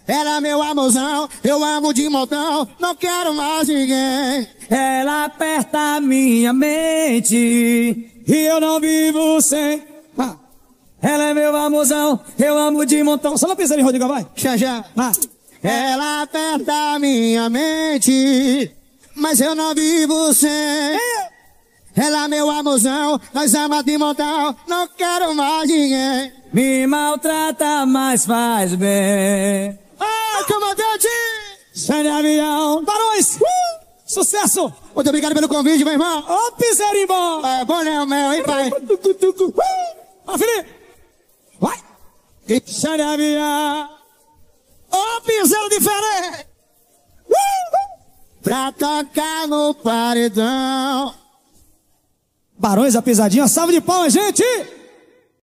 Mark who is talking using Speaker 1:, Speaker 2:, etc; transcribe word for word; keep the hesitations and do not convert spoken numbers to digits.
Speaker 1: Ela é meu amorzão, eu amo de montão, não quero mais ninguém.
Speaker 2: Ela aperta minha mente e eu não vivo sem. Ah. Ela é meu amorzão, eu amo de montão. Só não pensa em Rodrigo, vai.
Speaker 1: Já, já.
Speaker 2: Ah.
Speaker 1: Ela aperta minha mente, mas eu não vivo sem. Ela é meu amorzão, nós ama de montão, não quero mais ninguém.
Speaker 2: Me maltrata, mas faz bem.
Speaker 1: Ah, comandante!
Speaker 2: Sai de avião. Barões! Uh! Sucesso!
Speaker 1: Muito obrigado pelo convite, meu irmão.
Speaker 2: Ô, Piseirinho bom!
Speaker 1: É bom, né, o meu, hein, pai?
Speaker 2: Ó, Felipe! Vai! Sai de avião.
Speaker 1: Ô, piseiro diferente! Uh! Pra tocar no paredão.
Speaker 2: Barões, a pisadinha. Salve de palmas, gente!